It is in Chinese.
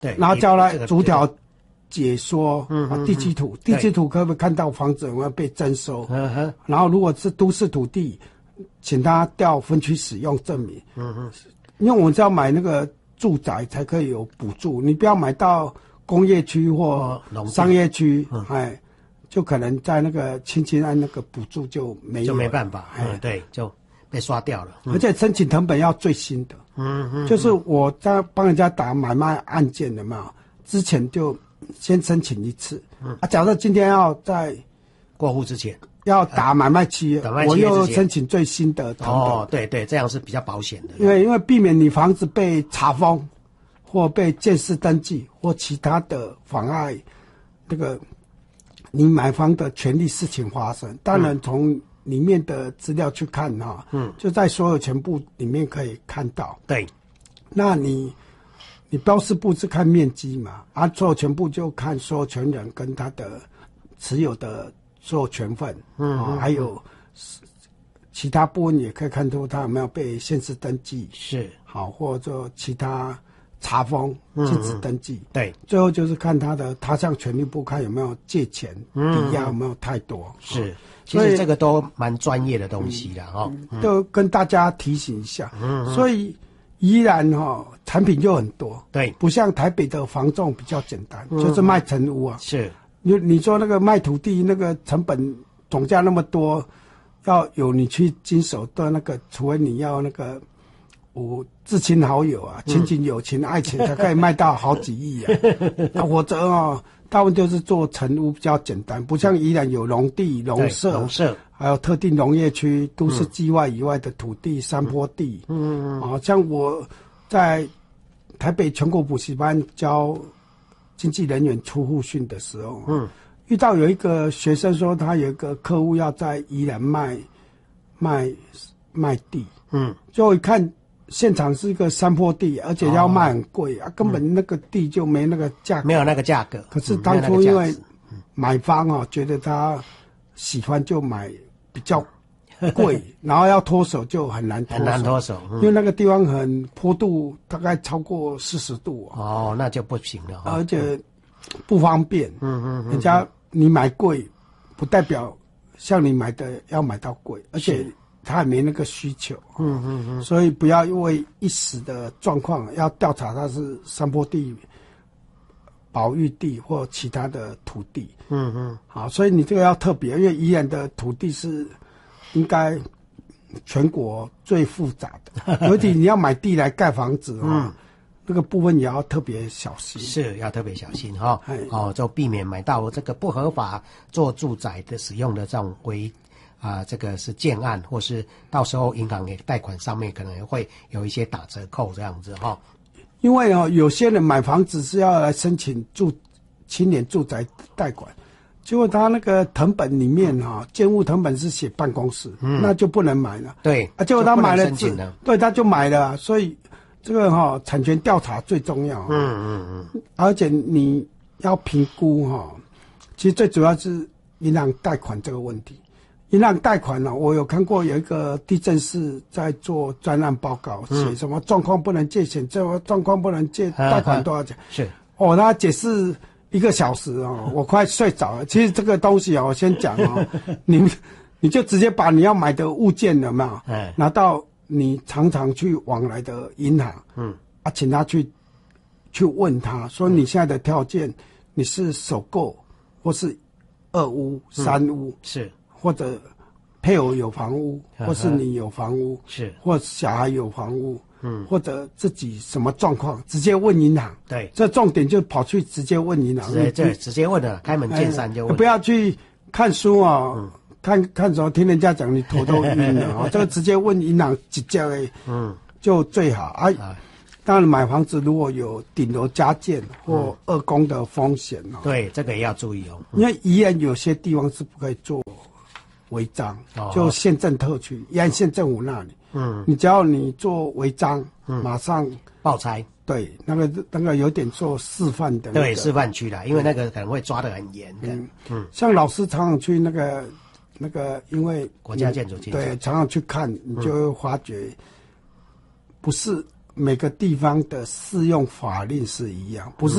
对， 然后叫他逐条解说地基图，地基图可不可以看到房子有没有被征收？然后如果是都市土地，请他调分区使用证明。因为我们只要买那个住宅才可以有补助，你不要买到工业区或商业区，就可能在那个青青安那个补助就没有， 就没办法，对，就被刷掉了。 而且申请誊本要最新的，就是我在帮人家打买卖案件的嘛，之前就先申请一次，假设今天要在过户之前要打买卖契约，我又申请最新的誊本。 哦，对对，这样是比较保险的。 因为避免你房子被查封，或被建设登记，或其他的妨碍这个你买房的权利事情发生。当然从里面的资料去看就在所有权部里面可以看到。 对， 那你标示部是看面积嘛，所有权部就看所有权人跟他的持有的所有权份，还有其他部分也可以看出他有没有被限制登记， 是好，或者其他查封、禁止登记。 对， 最后就是看他向权利部看有没有借钱、抵押有没有太多。 是，其实这个都蛮专业的东西的都跟大家提醒一下。所以宜兰产品就很多， 对， 不像台北的房仲比较简单，就是卖成屋啊。 是， 你说那个卖土地那个成本总价那么多，要有你去经手的那个，除非你要那个至亲好友啊，亲情、友情、爱情才可以卖到好几亿啊。否则大部分就是做成屋比较简单，不像宜兰有农地、农舍，还有特定农业区、都市计划以外的土地、山坡地。像我在台北全国补习班教经纪人员出户训的时候，遇到有一个学生说他有一个客户要在宜兰卖地，就一看现场是一个山坡地，而且要卖很贵根本那个地就没那个价格， 没有那个价格。 可是当初因为买方觉得他喜欢就买比较贵，然后要脱手就很难脱手，因为那个地方很坡度，大概超过40度那就不行了， 而且不方便。人家你买贵，不代表像你买的要买到贵，而且他也没那个需求。所以不要因为一时的状况，要调查它是山坡地、保育地或其他的土地。好，所以你这个要特别，因为宜兰的土地是应该全国最复杂的，尤其你要买地来盖房子那个部分也要特别小心， 是要特别小心就避免买到这个不合法做住宅的使用的这种这个是建案，或是到时候银行给贷款上面可能会有一些打折扣这样子因为有些人买房子是要来申请青年住宅贷款，结果他那个誊本里面建物誊本是写办公室，那就不能买了。 对结果他买了对，他就买了，所以这个产权调查最重要。而且你要评估其实最主要是银行贷款这个问题。银行贷款我有看过有一个地震室在做专案报告，写什么状况不能借钱，这状况不能借贷款多少钱。 是他解释1个小时我快睡着了。其实这个东西我先讲你就直接把你要买的物件有没有拿到你常常去往来的银行，请他去问他说你现在的条件，你是首购或是2屋、3屋， 是或者配偶有房屋，或是你有房屋， 是或小孩有房屋，或者自己什么状况，直接问银行。 对， 这重点就跑去直接问银行。 对，直接问了，开门见山就问。 不要去看书看什么，听人家讲你头都晕了这个直接问银行直接就最好当然买房子如果有顶楼加建或2工的风险对，这个也要注意因为宜兰有些地方是不可以做违章，就县政特区，宜兰县政府那里，你只要你做违章，马上报差。 对，那个有点做示范的对，示范区啦，因为那个可能会抓得很严的。 像老师常常去那个，因为国家建筑局对，常常去看，你就会发觉，不是每个地方的适用法令是一样，不是